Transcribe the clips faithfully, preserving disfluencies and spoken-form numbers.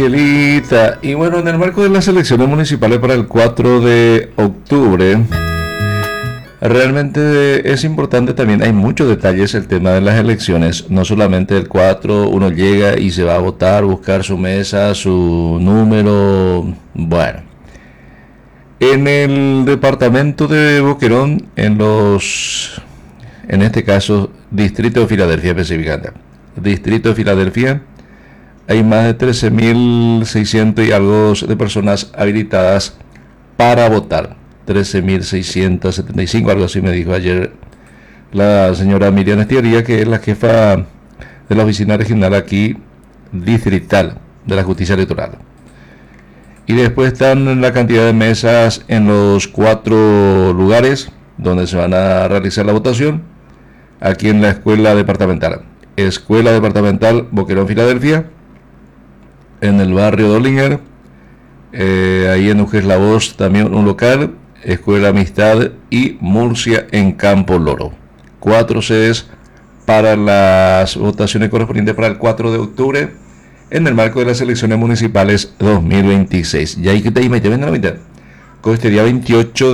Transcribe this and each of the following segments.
Angelita. Y bueno, en el marco de las elecciones municipales para el cuatro de octubre, realmente es importante también, hay muchos detalles el tema de las elecciones, no solamente el cuatro, uno llega y se va a votar, buscar su mesa, su número, bueno. En el departamento de Boquerón, en los, en este caso, Distrito de Filadelfia específicamente, Distrito de Filadelfia, hay más de trece mil seiscientos y algo de personas habilitadas para votar. trece mil seiscientos setenta y cinco, algo así me dijo ayer la señora Miriam Estiaría, que es la jefa de la oficina regional aquí, distrital, de la justicia electoral. Y después están la cantidad de mesas en los cuatro lugares donde se van a realizar la votación. Aquí en la escuela departamental. Escuela departamental Boquerón, Filadelfia. En el barrio Dollinger, eh, ahí en Ujes La Voz también un local, Escuela Amistad y Murcia en Campo Loro. Cuatro sedes para las votaciones correspondientes para el cuatro de octubre en el marco de las elecciones municipales dos mil veintiséis. Y ahí que te imaginas, ven a la mitad. Con este día veintiocho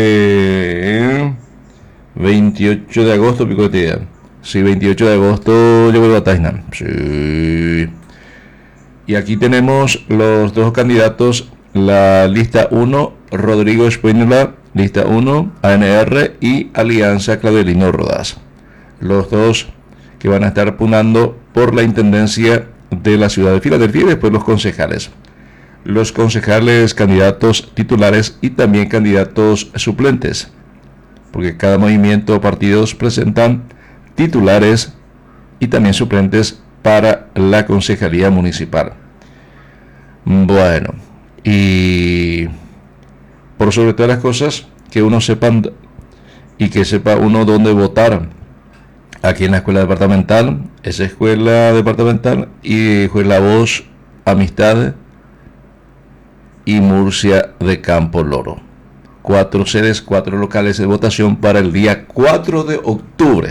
de veintiocho de agosto, pico este día. Sí, veintiocho de agosto yo voy a Taisnan. Sí. Y aquí tenemos los dos candidatos, la lista uno, Rodrigo Espínola, lista uno, A N R y Alianza Claudelino Rodas. Los dos que van a estar pugnando por la intendencia de la ciudad de Filadelfia y después los concejales. Los concejales, candidatos titulares y también candidatos suplentes. Porque cada movimiento o partidos presentan titulares y también suplentes para la concejalía municipal. Bueno, y por sobre todas las cosas, que uno sepa y que sepa uno dónde votar. Aquí en la escuela departamental, esa escuela departamental y Escuela Voz, Amistad y Murcia de Campo Loro. Cuatro sedes, cuatro locales de votación para el día cuatro de octubre.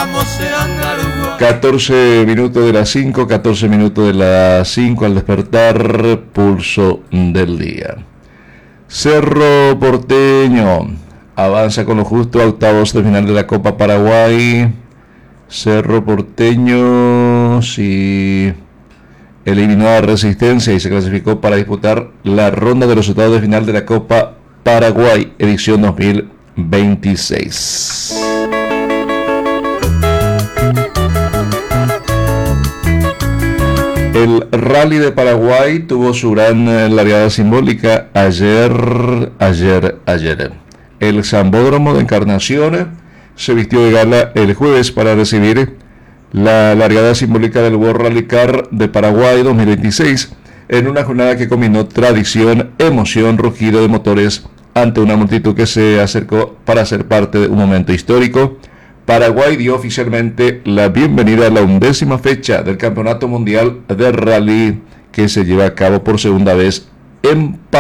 catorce minutos de las cinco, catorce minutos de las cinco al despertar, pulso del día. Cerro Porteño avanza con lo justo a octavos de final de la Copa Paraguay. Cerro Porteño sí eliminó a Resistencia y se clasificó para disputar la ronda de los octavos de final de la Copa Paraguay, edición dos mil veintiséis. El Rally de Paraguay tuvo su gran largada simbólica ayer, ayer, ayer. El Sambódromo de Encarnación se vistió de gala el jueves para recibir la largada simbólica del World Rally Car de Paraguay dos mil veintiséis, en una jornada que combinó tradición, emoción, rugido de motores ante una multitud que se acercó para ser parte de un momento histórico. Paraguay dio oficialmente la bienvenida a la undécima fecha del Campeonato Mundial de Rally que se lleva a cabo por segunda vez en Paraguay.